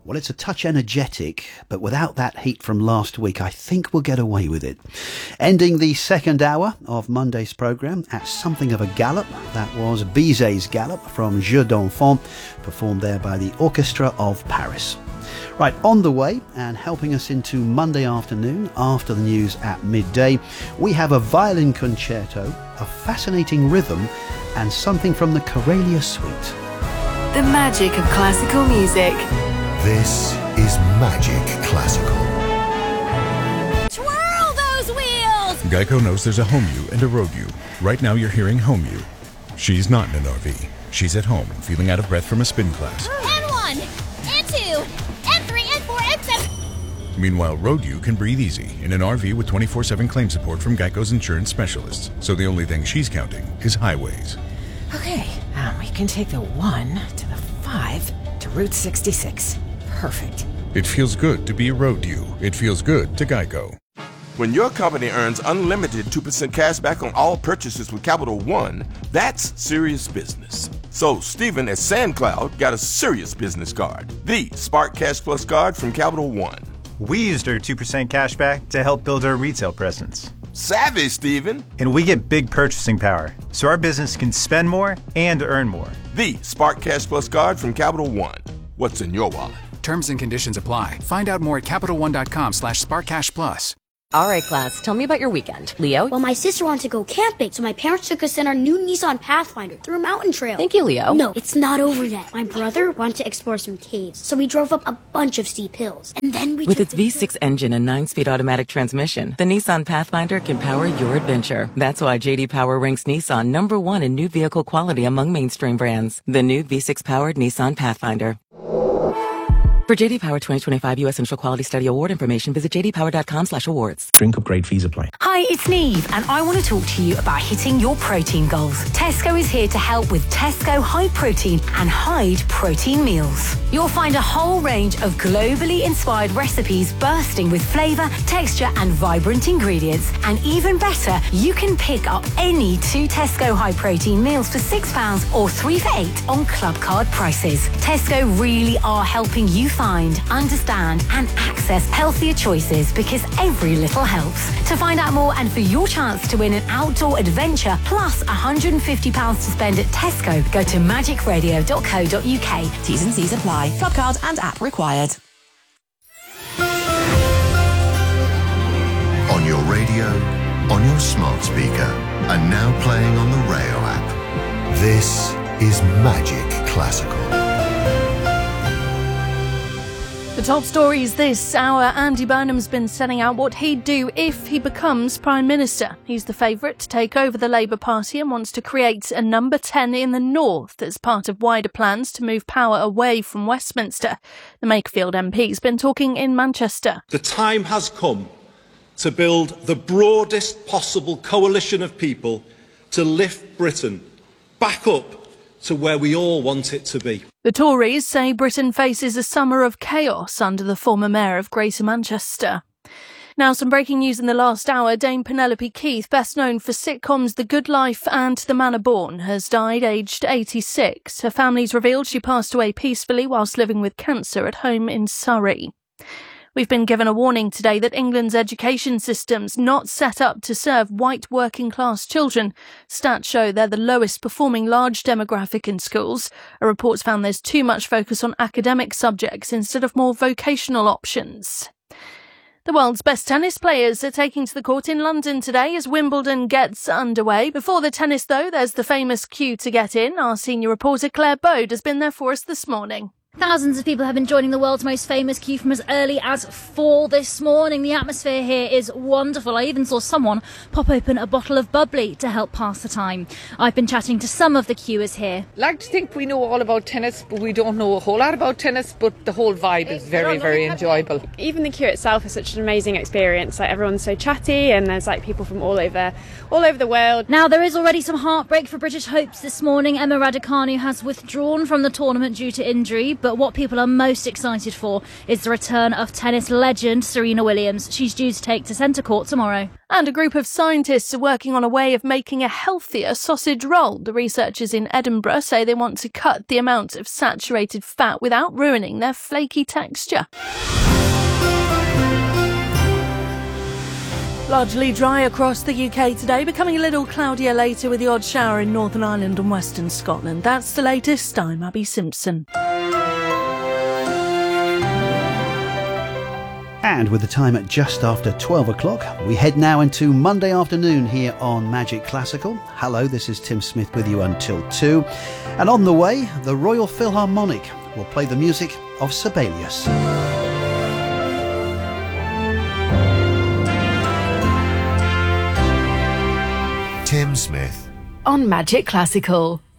Well, it's a touch energetic, but without that heat from last week, I think we'll get away with it. Ending the second hour of Monday's programme at something of a gallop. That was Bizet's Gallop from Jeux d'Enfants, performed there by the Orchestra of Paris. Right, on the way and helping us into Monday afternoon after the news at midday, we have a violin concerto, a fascinating rhythm, and something from the Karelia Suite. The magic of classical music. This is Magic Classical. Twirl those wheels! Geico knows there's a home you and a road you. Right now you're hearing home you. She's not in an RV. She's at home, feeling out of breath from a spin class. And 1, and 2, and 3, and 4, and 7. Meanwhile, road you can breathe easy in an RV with 24/7 claim support from Geico's insurance specialists. So the only thing she's counting is highways. Okay, we can take the 1 to the 5 to Route 66. Perfect. It feels good to be a road you. It feels good to Geico. When your company earns unlimited 2% cash back on all purchases with Capital One, that's serious business. So Stephen at SandCloud got a serious business card, the Spark Cash Plus card from Capital One. We used our 2% cash back to help build our retail presence. Savvy, Stephen. And we get big purchasing power, so our business can spend more and earn more. The Spark Cash Plus card from Capital One. What's in your wallet? Terms and conditions apply. Find out more at CapitalOne.com/SparkCashPlus. All right, class, tell me about your weekend. Leo? Well, my sister wanted to go camping, so my parents took us in our new Nissan Pathfinder through a mountain trail. Thank you, Leo. No, it's not over yet. My brother wanted to explore some caves, so we drove up a bunch of steep hills. And then we With its V6 engine and 9-speed automatic transmission, the Nissan Pathfinder can power your adventure. That's why J.D. Power ranks Nissan #1 in new vehicle quality among mainstream brands. The new V6-powered Nissan Pathfinder. For J.D. Power 2025 U.S. Initial Quality Study Award information, visit jdpower.com/awards. Drink upgrade fees apply. Hi, it's Neve, and I want to talk to you about hitting your protein goals. Tesco is here to help with Tesco High Protein and Hyde Protein Meals. You'll find a whole range of globally inspired recipes bursting with flavour, texture, and vibrant ingredients. And even better, you can pick up any 2 Tesco High Protein meals for £6 or 3 for £8 on club card prices. Tesco really are helping you find, understand, and access healthier choices because every little helps. To find out more and for your chance to win an outdoor adventure plus £150 to spend at Tesco, go to magicradio.co.uk. T's and C's apply. Club card and app required. On your radio, on your smart speaker, and now playing on the Rayo app. This is Magic Classical. The top stories this hour. Andy Burnham's been setting out what he'd do if he becomes Prime Minister. He's the favourite to take over the Labour Party and wants to create a number 10 in the north as part of wider plans to move power away from Westminster. The Makerfield MP's been talking in Manchester. The time has come to build the broadest possible coalition of people to lift Britain back up to where we all want it to be. The Tories say Britain faces a summer of chaos under the former mayor of Greater Manchester. Now, some breaking news in the last hour. Dame Penelope Keith, best known for sitcoms The Good Life and The Manor Born, has died aged 86. Her family's revealed she passed away peacefully whilst living with cancer at home in Surrey. We've been given a warning today that England's education system's not set up to serve white working-class children. Stats show they're the lowest performing large demographic in schools. A report's found there's too much focus on academic subjects instead of more vocational options. The world's best tennis players are taking to the court in London today as Wimbledon gets underway. Before the tennis, though, there's the famous queue to get in. Our senior reporter Claire Bode has been there for us this morning. Thousands of people have been joining the world's most famous queue from as early as 4 this morning. The atmosphere here is wonderful. I even saw someone pop open a bottle of bubbly to help pass the time. I've been chatting to some of the queuers here. Like to think we know all about tennis, but we don't know a whole lot about tennis, but the whole vibe is very, very enjoyable. Even the queue itself is such an amazing experience. Like, everyone's so chatty and there's like people from all over the world. Now, there is already some heartbreak for British hopes this morning. Emma Raducanu has withdrawn from the tournament due to injury. but what people are most excited for is the return of tennis legend Serena Williams. She's due to take to centre court tomorrow. And a group of scientists are working on a way of making a healthier sausage roll. The researchers in Edinburgh say they want to cut the amount of saturated fat without ruining their flaky texture. Largely dry across the UK today, becoming a little cloudier later with the odd shower in Northern Ireland and Western Scotland. That's the latest. I'm Abby Simpson. And with the time at just after 12 o'clock, we head now into Monday afternoon here on Magic Classical. Hello, this is Tim Smith with you until 2. And on the way, the Royal Philharmonic will play the music of Sibelius. Tim Smith on Magic Classical.